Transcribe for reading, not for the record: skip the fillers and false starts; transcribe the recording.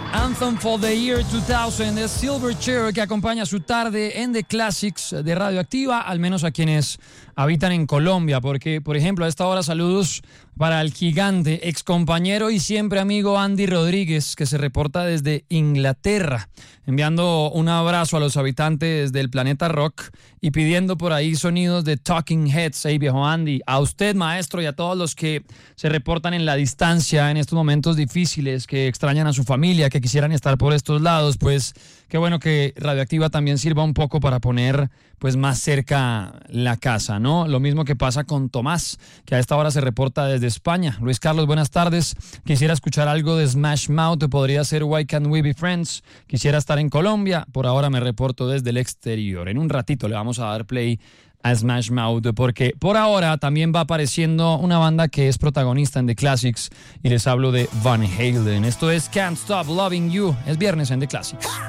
Anthem for the Year 2000 de Silverchair, que acompaña su tarde en The Classics de Radioactiva, al menos a quienes habitan en Colombia, porque, por ejemplo, a esta hora saludos para el gigante, excompañero y siempre amigo Andy Rodríguez, que se reporta desde Inglaterra, enviando un abrazo a los habitantes del planeta rock y pidiendo por ahí sonidos de Talking Heads. Hey, viejo Andy, a usted, maestro, y a todos los que se reportan en la distancia en estos momentos difíciles, que extrañan a su familia, que quisieran estar por estos lados, pues qué bueno que Radioactiva también sirva un poco para poner pues más cerca la casa, ¿no? Lo mismo que pasa con Tomás, que a esta hora se reporta desde España. Luis Carlos, buenas tardes. Quisiera escuchar algo de Smash Mouth, podría ser Why Can't We Be Friends. Quisiera estar en Colombia, por ahora me reporto desde el exterior. En un ratito le vamos a dar play a Smash Mouth, porque por ahora también va apareciendo una banda que es protagonista en The Classics y les hablo de Van Halen. Esto es Can't Stop Loving You. Es viernes en The Classics.